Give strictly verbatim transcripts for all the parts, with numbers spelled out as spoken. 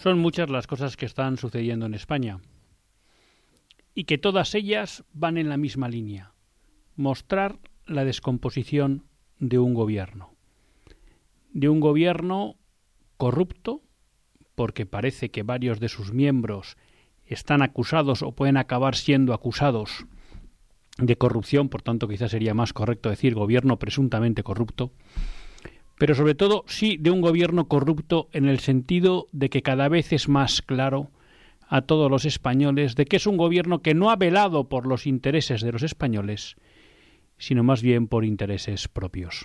Son muchas las cosas que están sucediendo en España y que todas ellas van en la misma línea: mostrar la descomposición de un gobierno, de un gobierno corrupto, porque parece que varios de sus miembros están acusados o pueden acabar siendo acusados de corrupción, por tanto quizás sería más correcto decir gobierno presuntamente corrupto, pero sobre todo sí de un gobierno corrupto en el sentido de que cada vez es más claro a todos los españoles de que es un gobierno que no ha velado por los intereses de los españoles, sino más bien por intereses propios.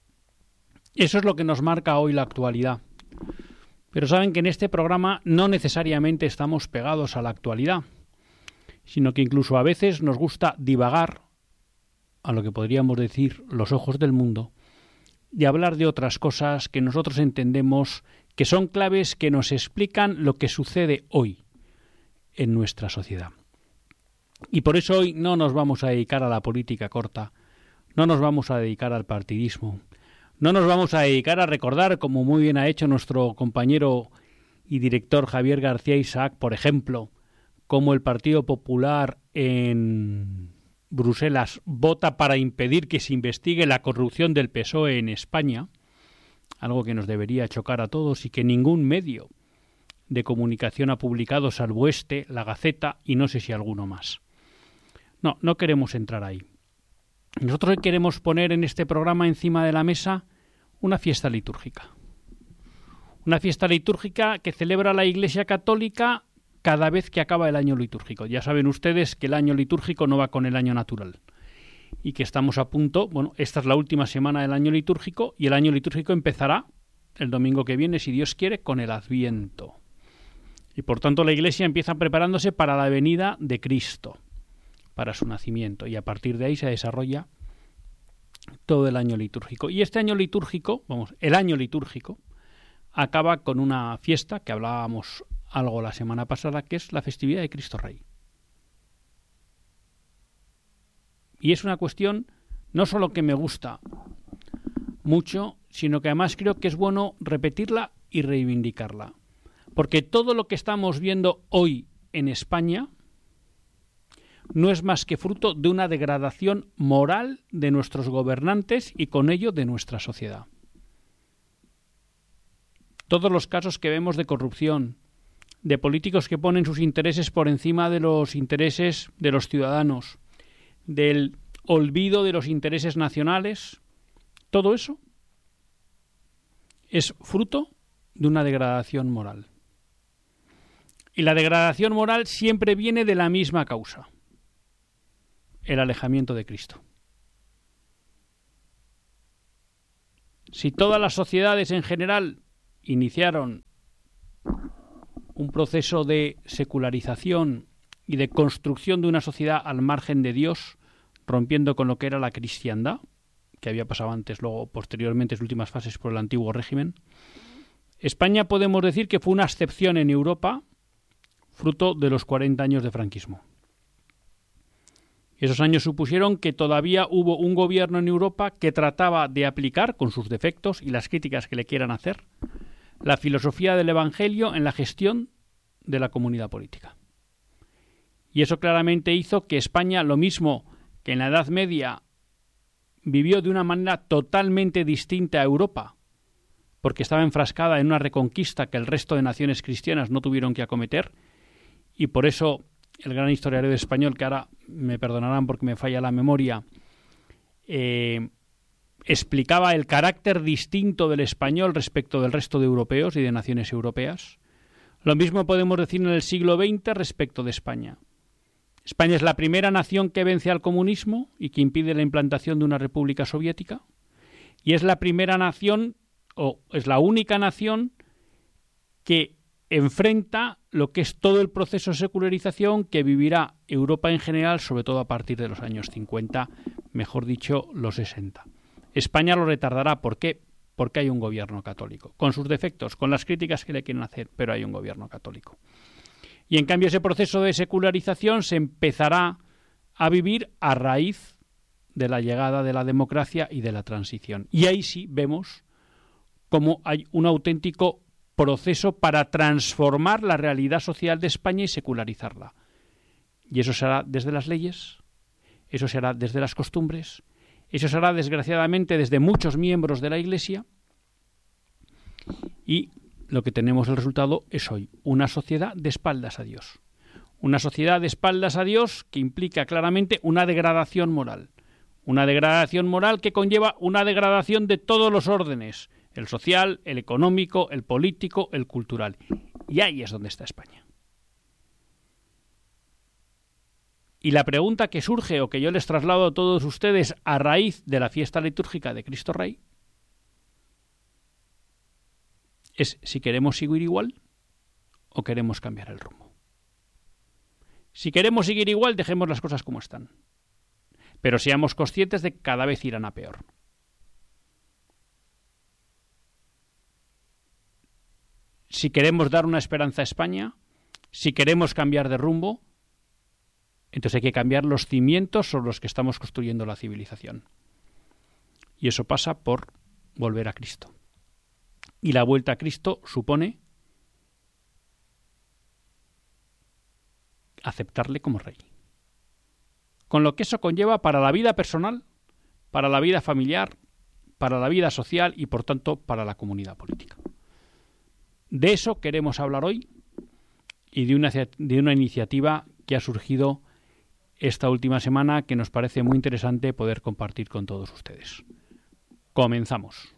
Eso es lo que nos marca hoy la actualidad. Pero saben que en este programa no necesariamente estamos pegados a la actualidad, sino que incluso a veces nos gusta divagar, a lo que podríamos decir los ojos del mundo, y hablar de otras cosas que nosotros entendemos que son claves que nos explican lo que sucede hoy en nuestra sociedad. Y por eso hoy no nos vamos a dedicar a la política corta, no nos vamos a dedicar al partidismo, no nos vamos a dedicar a recordar, como muy bien ha hecho nuestro compañero y director Javier García Isaac, por ejemplo, cómo el Partido Popular en Bruselas vota para impedir que se investigue la corrupción del P S O E en España, algo que nos debería chocar a todos y que ningún medio de comunicación ha publicado, salvo este, La Gaceta y no sé si alguno más. No, no queremos entrar ahí. Nosotros hoy queremos poner en este programa encima de la mesa una fiesta litúrgica. Una fiesta litúrgica que celebra la Iglesia Católica cada vez que acaba el año litúrgico. Ya saben ustedes que el año litúrgico no va con el año natural y que estamos a punto, bueno, esta es la última semana del año litúrgico y el año litúrgico empezará el domingo que viene, si Dios quiere, con el Adviento. Y por tanto la Iglesia empieza preparándose para la venida de Cristo, para su nacimiento, y a partir de ahí se desarrolla todo el año litúrgico. Y este año litúrgico, vamos, el año litúrgico, acaba con una fiesta que hablábamos algo la semana pasada, que es la festividad de Cristo Rey. Y es una cuestión no solo que me gusta mucho, sino que además creo que es bueno repetirla y reivindicarla. Porque todo lo que estamos viendo hoy en España no es más que fruto de una degradación moral de nuestros gobernantes y con ello de nuestra sociedad. Todos los casos que vemos de corrupción, de políticos que ponen sus intereses por encima de los intereses de los ciudadanos, del olvido de los intereses nacionales, todo eso es fruto de una degradación moral. Y la degradación moral siempre viene de la misma causa: el alejamiento de Cristo. Si todas las sociedades en general iniciaron un proceso de secularización y de construcción de una sociedad al margen de Dios, rompiendo con lo que era la cristiandad, que había pasado antes, luego posteriormente, en sus últimas fases, por el antiguo régimen, España podemos decir que fue una excepción en Europa, fruto de los cuarenta años de franquismo. Esos años supusieron que todavía hubo un gobierno en Europa que trataba de aplicar, con sus defectos y las críticas que le quieran hacer, la filosofía del Evangelio en la gestión de la comunidad política. Y eso claramente hizo que España, lo mismo que en la Edad Media, vivió de una manera totalmente distinta a Europa, porque estaba enfrascada en una reconquista que el resto de naciones cristianas no tuvieron que acometer, y por eso el gran historiador español, que ahora me perdonarán porque me falla la memoria, eh, explicaba el carácter distinto del español respecto del resto de europeos y de naciones europeas. Lo mismo podemos decir en el siglo veinte respecto de España. España es la primera nación que vence al comunismo y que impide la implantación de una república soviética, y es la primera nación, o es la única nación, que enfrenta lo que es todo el proceso de secularización que vivirá Europa en general, sobre todo a partir de los años cincuenta, mejor dicho, los sesenta. España lo retardará. ¿Por qué? Porque hay un gobierno católico, con sus defectos, con las críticas que le quieren hacer, pero hay un gobierno católico. Y en cambio ese proceso de secularización se empezará a vivir a raíz de la llegada de la democracia y de la transición. Y ahí sí vemos cómo hay un auténtico proceso para transformar la realidad social de España y secularizarla. Y eso se hará desde las leyes, eso se hará desde las costumbres, eso se hará desgraciadamente desde muchos miembros de la Iglesia, y lo que tenemos el resultado es hoy una sociedad de espaldas a Dios. Una sociedad de espaldas a Dios que implica claramente una degradación moral. Una degradación moral que conlleva una degradación de todos los órdenes, el social, el económico, el político, el cultural. Y ahí es donde está España. Y la pregunta que surge o que yo les traslado a todos ustedes a raíz de la fiesta litúrgica de Cristo Rey es si queremos seguir igual o queremos cambiar el rumbo. Si queremos seguir igual, dejemos las cosas como están. Pero seamos conscientes de que cada vez irán a peor. Si queremos dar una esperanza a España, si queremos cambiar de rumbo, entonces hay que cambiar los cimientos sobre los que estamos construyendo la civilización. Y eso pasa por volver a Cristo. Y la vuelta a Cristo supone aceptarle como rey. Con lo que eso conlleva para la vida personal, para la vida familiar, para la vida social y, por tanto, para la comunidad política. De eso queremos hablar hoy y de una, de una iniciativa que ha surgido esta última semana que nos parece muy interesante poder compartir con todos ustedes. Comenzamos.